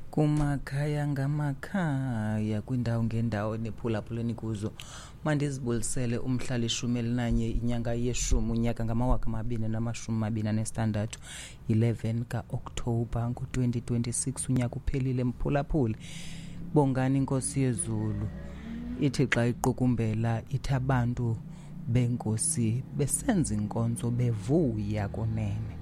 kumakhaya ngamakhaya kwindawo ngendawo nephulaphuleni kuzo mandizibulisele umhlali 11 inyanga yeshumi unyaka ngama-2026 11 ka-Oktoba ngo-2026 unyaka uphelile mphulaphuli bongani inkosi yezulu ithi xa iqukumbela ithi abantu benkosi besenza inkonzo bevuya kunene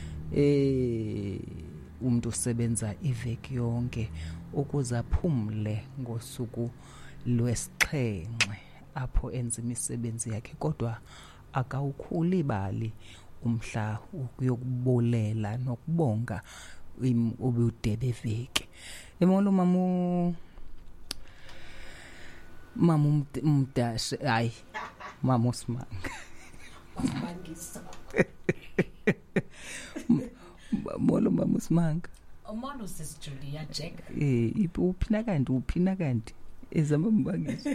umuntu usebenza iveki yonke ukuze aphumle ngosuku lwesixhenxe apho enza imisebenzi yakhe kodwa akawukhuli bali umhla ukuyokubulela nokubonga ubudebe beveki emolo mamu umdashe hayi mama uSimanga molo mama uSimanga Omolo sis Julia Jack uphina kanti ezama mbangisa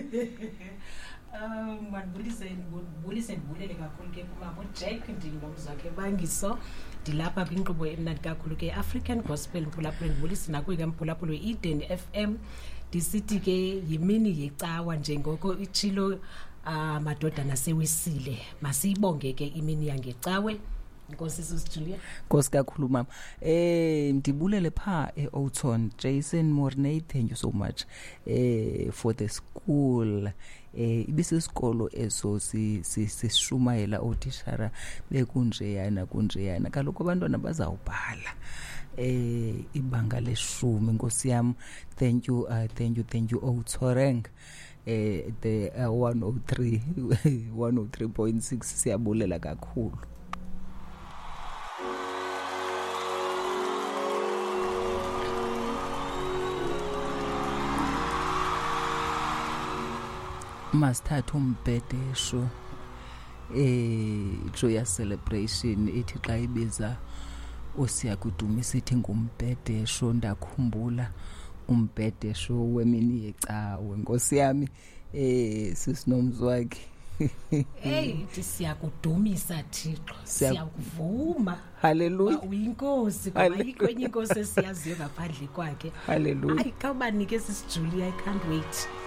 manibulise ndibulele kakhulu ke kumama Jack ndinomzakhe bangiso dilapha kwinkqubo emnandi kakhulu ke African Gospel mphulaphula ndibulise nakuyi mphulaphula Eden FM disithi ke yimini yecawa njengoko ichilo madoda nasewisile masiyibonge ke imini yangecawe Nkosi sis Julia. Nkosi kakhulu mama. Ndibulele pha eOuton Jason Morney, thank you so much for the school. Ibisisikolo eso sishumayela otishara bekunjeyana kaloku abantwana bazawubhala ibanga leshumi Nkosi yami. Thank you Outoreng the 103.6 siyabulela kakhulu. Masithatha umbhedesho joyous celebration ethi xa ibiza osiya kudumisa ithi ngumbhedesho ndakhumbula umbhedesho wemini yecawe Nkosi yami sisinomzwakhe siyakudumisa Thixo siyakuvuma haleluya uyinkosi ngoba ikwenye inkosi esiyaziyo ngaphandle kwakhe haleluya ayikabanike sis Julia I can't wait